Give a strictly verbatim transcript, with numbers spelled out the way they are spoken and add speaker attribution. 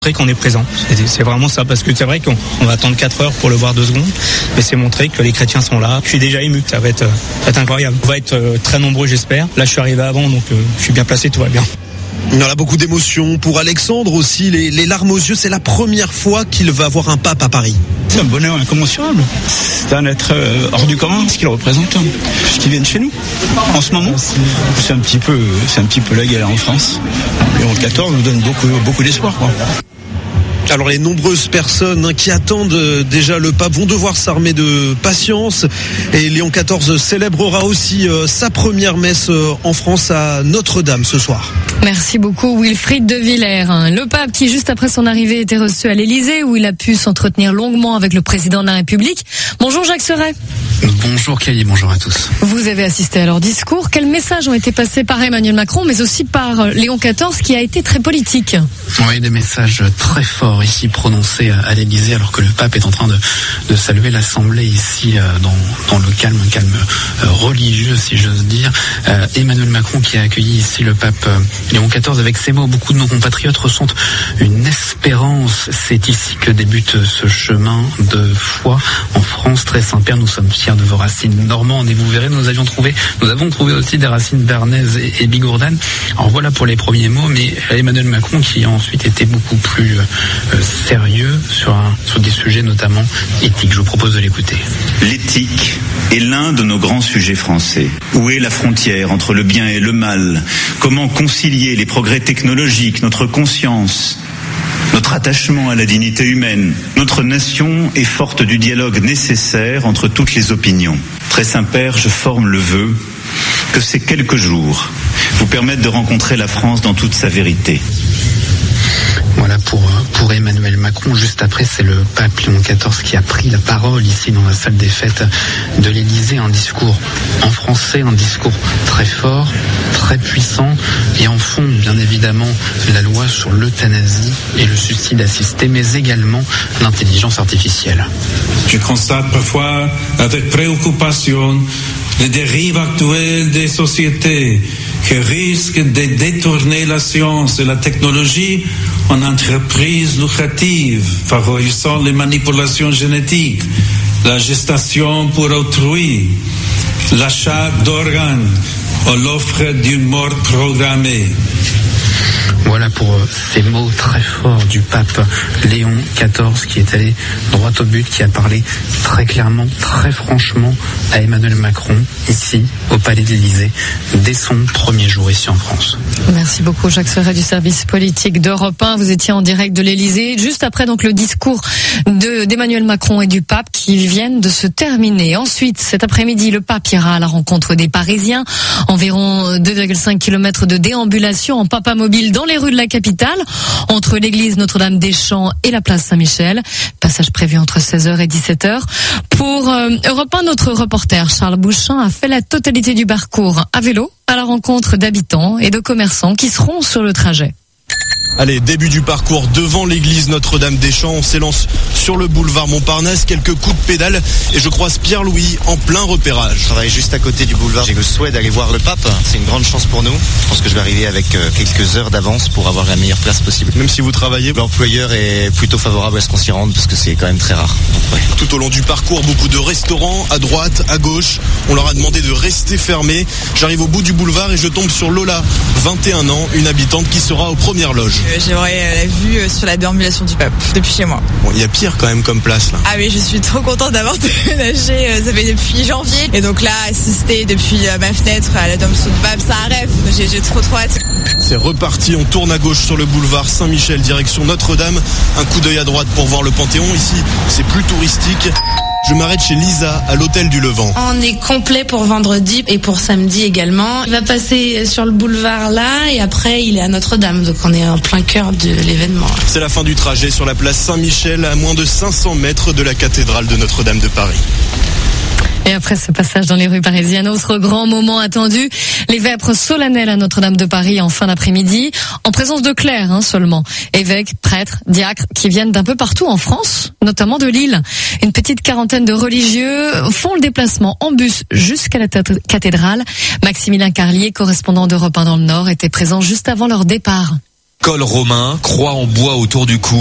Speaker 1: Montrer qu'on est présent, c'est, c'est vraiment ça, parce que c'est vrai qu'on on va attendre quatre heures pour le voir deux secondes, mais c'est montrer que les chrétiens sont là. Je suis déjà ému, ça va être, ça va être incroyable. On va être euh, très nombreux, j'espère. Là, je suis arrivé avant, donc euh, je suis bien placé, tout va bien.
Speaker 2: Il y en a beaucoup d'émotions. Pour Alexandre aussi, les, les larmes aux yeux, c'est la première fois qu'il va voir un pape à Paris.
Speaker 1: C'est un bonheur incommensurable. C'est un être euh, hors du commun, ce qu'il représente, ce qui vient de chez nous. En ce moment, c'est un petit peu, c'est un petit peu la guerre en France. Léon quatorze nous donne beaucoup, beaucoup d'espoir, quoi.
Speaker 2: Alors les nombreuses personnes qui attendent déjà le pape vont devoir s'armer de patience, et Léon quatorze célébrera aussi sa première messe en France à Notre-Dame ce soir.
Speaker 3: Merci beaucoup Wilfried de Villers. Le pape qui juste après son arrivée était reçu à l'Élysée où il a pu s'entretenir longuement avec le président de la République. Bonjour Jacques Serret.
Speaker 4: Bonjour Kelly, bonjour à tous.
Speaker 3: Vous avez assisté à leur discours. Quels messages ont été passés par Emmanuel Macron mais aussi par Léon quatorze qui a été très politique?
Speaker 4: Oui, des messages très forts ici prononcés à l'Élysée alors que le pape est en train de, de saluer l'Assemblée ici dans, dans le calme, un calme religieux si j'ose dire. Euh, Emmanuel Macron qui a accueilli ici le pape Léon quatorze avec ces mots. Beaucoup de nos compatriotes ressentent une espérance. C'est ici que débute ce chemin de foi en France. Très Saint-Père, nous sommes fiers de vos racines normandes et vous verrez, nous avions trouvé, nous avons trouvé aussi des racines bernaises et, et bigourdanes. Alors voilà pour les premiers mots, mais Emmanuel Macron qui a ensuite été beaucoup plus euh, sérieux sur, un, sur des sujets notamment éthiques. Je vous propose de l'écouter.
Speaker 5: L'éthique est l'un de nos grands sujets français. Où est la frontière entre le bien et le mal? Comment concilier les progrès technologiques, notre conscience, notre attachement à la dignité humaine? Notre nation est forte du dialogue nécessaire entre toutes les opinions. Très Saint-Père, je forme le vœu que ces quelques jours vous permettent de rencontrer la France dans toute sa vérité.
Speaker 4: Voilà pour, pour Emmanuel Macron. Juste après, c'est le pape Léon quatorze qui a pris la parole ici dans la salle des fêtes de l'Élysée. Un discours en français, un discours très fort, très puissant et en fond, bien évidemment, la loi sur l'euthanasie et le suicide assisté, mais également l'intelligence artificielle.
Speaker 6: Je constate parfois avec préoccupation les dérives actuelles des sociétés qui risquent de détourner la science et la technologie en entreprises lucratives, favorisant les manipulations génétiques, la gestation pour autrui, l'achat d'organes ou l'offre d'une mort programmée.
Speaker 4: Voilà pour ces mots très forts du pape Léon quatorze qui est allé droit au but, qui a parlé très clairement, très franchement à Emmanuel Macron ici au Palais de l'Élysée dès son premier jour ici en France.
Speaker 3: Merci beaucoup Jacques Serret du service politique d'Europe un. Vous étiez en direct de l'Élysée juste après donc le discours de, d'Emmanuel Macron et du pape qui viennent de se terminer. Ensuite, cet après-midi, le pape ira à la rencontre des Parisiens. Environ deux virgule cinq kilomètres de déambulation en papamobile dans les rues de la capitale, entre l'église Notre-Dame-des-Champs et la place Saint-Michel. Passage prévu entre seize heures et dix-sept heures. Pour euh, Europe un, notre reporter Charles Bouchin a fait la totalité du parcours à vélo à la rencontre d'habitants et de commerçants qui seront sur le trajet.
Speaker 2: Allez, début du parcours devant l'église Notre-Dame-des-Champs. On s'élance sur le boulevard Montparnasse, quelques coups de pédale et je croise Pierre-Louis en plein repérage.
Speaker 7: Je travaille juste à côté du boulevard. J'ai le souhait d'aller voir le pape. C'est une grande chance pour nous. Je pense que je vais arriver avec quelques heures d'avance pour avoir la meilleure place possible.
Speaker 2: Même si vous travaillez,
Speaker 7: l'employeur est plutôt favorable à ce qu'on s'y rende parce que c'est quand même très rare. Donc, ouais.
Speaker 2: Tout au long du parcours, beaucoup de restaurants à droite, à gauche. On leur a demandé de rester fermés. J'arrive au bout du boulevard et je tombe sur Lola, vingt et un ans, une habitante qui sera aux premières loges.
Speaker 8: J'aurais la vue sur la déambulation du pape depuis chez moi.
Speaker 2: Bon, il y a pire quand même comme place là.
Speaker 8: Ah oui, je suis trop contente d'avoir déménagé. Ça fait depuis janvier. Et donc là, assister depuis ma fenêtre à la déambulation du pape, c'est un rêve. J'ai, j'ai trop trop hâte.
Speaker 2: C'est reparti, on tourne à gauche sur le boulevard Saint-Michel, direction Notre-Dame. Un coup d'œil à droite pour voir le Panthéon. Ici, c'est plus touristique. Je m'arrête chez Lisa à l'hôtel du Levant.
Speaker 9: On est complet pour vendredi et pour samedi également. Il va passer sur le boulevard là et après il est à Notre-Dame. Donc on est en plein cœur de l'événement.
Speaker 2: C'est la fin du trajet sur la place Saint-Michel à moins de cinq cents mètres de la cathédrale de Notre-Dame de Paris.
Speaker 3: Et après ce passage dans les rues parisiennes, autre grand moment attendu, les vêpres solennelles à Notre-Dame de Paris en fin d'après-midi, en présence de clercs hein, seulement. Évêques, prêtres, diacres qui viennent d'un peu partout en France, notamment de Lille. Une petite quarantaine de religieux font le déplacement en bus jusqu'à la cathédrale. Maximilien Carlier, correspondant d'Europe un dans le Nord, était présent juste avant leur départ.
Speaker 10: Col romain, croix en bois autour du cou.